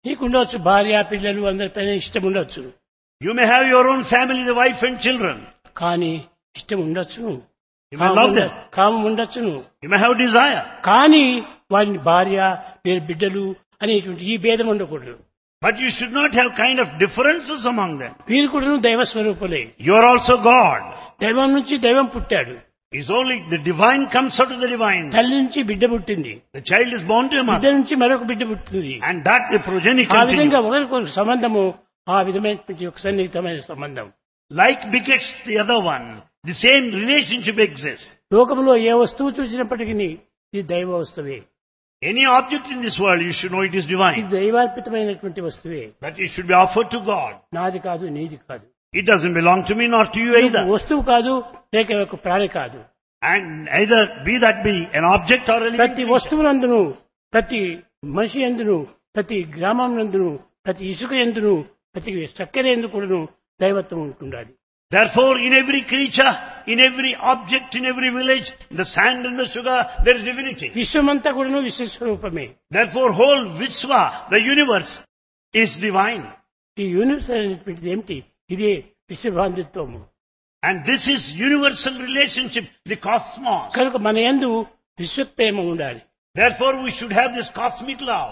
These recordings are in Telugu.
నీకుండవచ్చు భార్య పిల్లలు అందరిపైన ఇష్టం ఉండొచ్చు. You may have your own family, the wife and children. కానీ ఇష్టం ఉండొచ్చును, You may love them. కామం ఉండొచ్చును. You may have desire. కానీ వారిని భార్య వీరి బిడ్డలు అనేటువంటి ఈ భేదం ఉండకూడదు. But you should not have kind of differences among them. వీరు కూడా దైవ స్వరూపులే. You are also God. దైవం నుంచి దైవం పుట్టాడు. It's only the divine comes out of the divine. తల్లి నుంచి బిడ్డ పుట్టింది, The child is born to a బిడ్డ mother. నుంచి మరొక బిడ్డ పుట్టింది. And that the progeny ఆ విధంగా continues. ఒకరికొక సంబంధము ఆ విధమైనటువంటి ఒక సన్నిహితమైన సంబంధం. Like begets the other one. The same relationship exists. లోకంలో ఏ వస్తువు చూసినప్పటికీ ఇది దైవ వస్తువే, Any object in this world, you should know it is divine. ఇది దైవార్పితమైనటువంటి వస్తువే. That it should be offered to God. నాది కాదు, నీది కాదు. It doesn't belong to me nor to you ఇది either. వస్తువు కాదు, లేక ఒక ప్రాణి కాదు. And either be that be an object or a living ప్రతి creature. వస్తువునందును, ప్రతి మనిషి ఎందును, ప్రతి గ్రామం నందును, ప్రతి ఇసుక ఎందును, ప్రతి చక్కెర ఎందు కూడాను దైవత్వం ఉంటుండాలి. Therefore, in every creature, in every object, in every village, in the sand and the sugar, there is divinity. విశ్వమంతా కూడాను విశ్వస్వరూపమే. Therefore, whole Vishwa, the universe, is divine. ఈ యూనివర్స్ అనేటువంటిది ఏమిటి? ఇదే విశ్వబాంధుత్వము. And this is universal relationship, the cosmos. కనుక మన యందు విశ్వప్రేమ ఉండాలి. Therefore, we should have this cosmic love.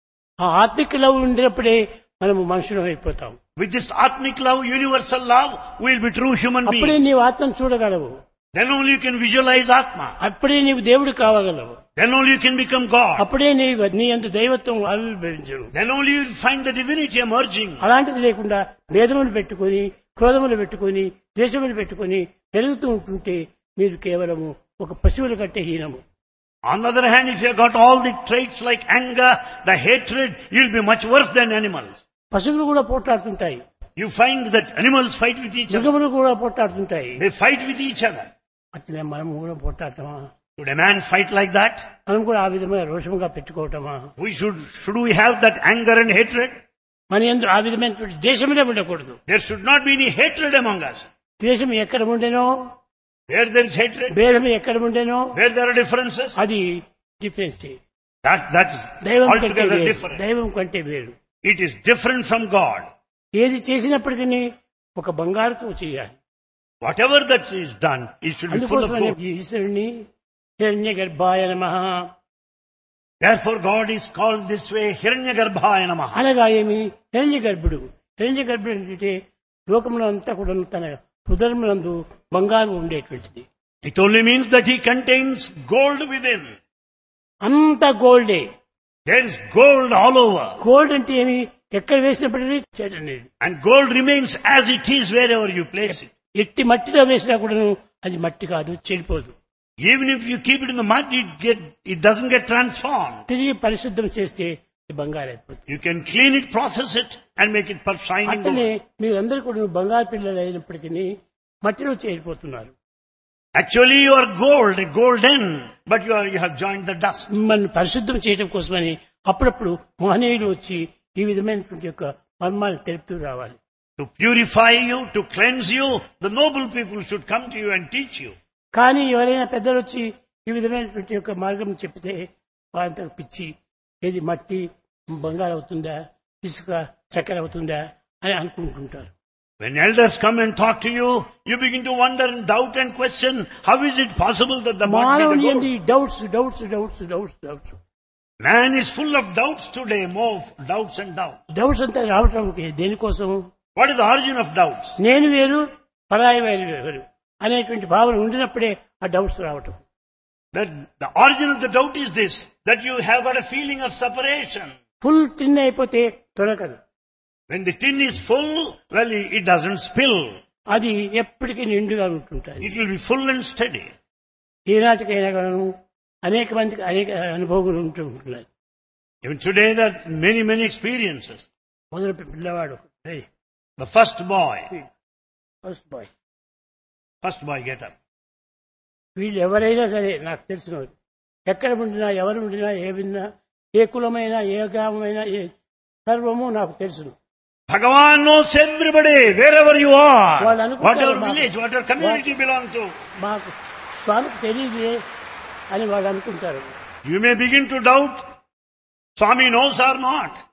ఆ ఆత్మిక లవ్ ఉండినప్పుడే మనము మనుషులం అయిపోతాం. With this atmic love, universal love, we will be true human అప్పుడే beings. నీవు ఆత్మను చూడగలవు, Then only you can visualize Atma. అప్పుడే నీవు దేవుడు కావగలవు, Then only you can become God. అప్పుడే నీ యందు దైవత్వం ఆవిర్భవించును. Then only you will find the divinity emerging. అలాంటిది లేకుండా భేదములు పెట్టుకొని, క్రోధములు పెట్టుకొని, ద్వేషములు పెట్టుకొని పెరుగుతూ ఉంటుంటే మీరు కేవలము ఒక పశువుల కంటే హీనము. On the other hand, if you have got all the traits like anger, the hatred, you will be much worse than animals. పశువులు కూడా పోట్లాడుతుంటాయి, You find that animals fight with each other. మృగములు కూడా పోట్లాడుతుంటాయి. They fight with each other. అట్లే మనం కూడా పోట్లాడటమా? Should a man fight like that? మనం కూడా ఆ విధమైన రోషముగా పెట్టుకోవటమా? Should we have that anger and hatred? మన యందు ఆ విధమైనటువంటి ద్వేషములే ఉండకూడదు. There should not be any hatred among us. ద్వేషం ఎక్కడ ఉండేనో, Where there is hatred, భేదం ఎక్కడ ఉండేనో where there are differences, అది డిఫరెన్స్. that is దైవం కంటే altogether వేరు, different. దైవం కంటే వేరు. It is different from God. ఏది చేసినప్పటికీ ఒక బంగారుతో చేయాలి. Whatever that is done, it should be full of అందుకోసమని gold. ఈశ్వరుని హిరణ్య గర్భాయ నమః Therefore God is called this way, Hiranyagarbhaya Namaha. అనగా ఏమి? హిరణ్య గర్భుడు. హిరణ్య గర్భుడు అంటే లోకంలో అంతా కూడా తన హృదయమునందు బంగారం ఉండేటువంటిది. It only means that he contains gold within. అంత గోల్డే. There is gold all over. Gold అంటే ఏమి? ఎక్కడ వేసినప్పటికీ చెడనేది. And gold remains as it is wherever you place it. ఎట్టి మట్టిలో వేసినా కూడాను అది మట్టి కాదు, చెడిపోదు. Even if you keep it in the mud, it doesn't get transformed. తిరిగి పరిశుద్ధం చేస్తే ఇది బంగారు అయిపోతుంది. You can clean it, process it, and make it shining అట్లనే gold. మీరందరూ కూడా బంగారు పిల్లలు అయినప్పటికీ మట్టిలో చేరిపోతున్నారు. Actually, you are golden, but you have joined the dust. మిమ్మల్ని పరిశుద్ధం చేయడం కోసమని అప్పుడప్పుడు మహనీయులు వచ్చి ఈ విధమైనటువంటి యొక్క మర్మాలు తెలుపుతూ రావాలి. To purify you, to cleanse you, the noble people should come to you and teach you. కానీ ఎవరైనా పెద్దలు వచ్చి ఈ విధమైనటువంటి యొక్క మార్గం చెప్తే వారంతా పిచ్చి, ఏది మట్టి బంగారు అవుతుందా, ఇసుక చక్కెర అవుతుందా అని అనుకుంటుంటారు. When elders come and talk to you, you begin to wonder and doubt and question, how is it possible that the mud be మానవుని the యందు gold? Doubts Man is full of doubts today, more doubts and doubts. Doubts అంతా రావటం దేనికోసం? What is the origin of doubts? నేను వేరు, పరాయి వేరు అనేటువంటి భావన ఉండినప్పుడే ఆ డౌట్స్ రావటం. The origin of the doubt is this, that you have got a feeling of separation. Full టిన్ అయిపోతే తొలగదు. When the tin is full, well, it doesn't spill. అది ఎప్పటికీ నిండుగా ఉంటుంటాయి. It will be full and steady. ఈనాటికైనా కానీ అనేక మందికి అనేక అనుభవాలు ఉంటున్నాయి. Even today there are many experiences. మొదలు పిల్లవాడు, The first boy first boy get up. వీళ్ళు ఎవరైనా సరే నాకు తెలిసిన ఎక్కడ ఉండినా, ఎవరు ఉండినా, ఏ విన్నా, ఏ కులమైనా, ఏ గ్రామమైనా, ఏ సర్వము నాకు తెలుసును. Bhagavan knows everybody, wherever you are, వాళ్ళు అనుకుంటారు whatever village, whatever community you belong to. మాకు స్వామికి తెలియదే అని వాళ్ళు అనుకుంటారు. You may begin to doubt, Swami knows or not.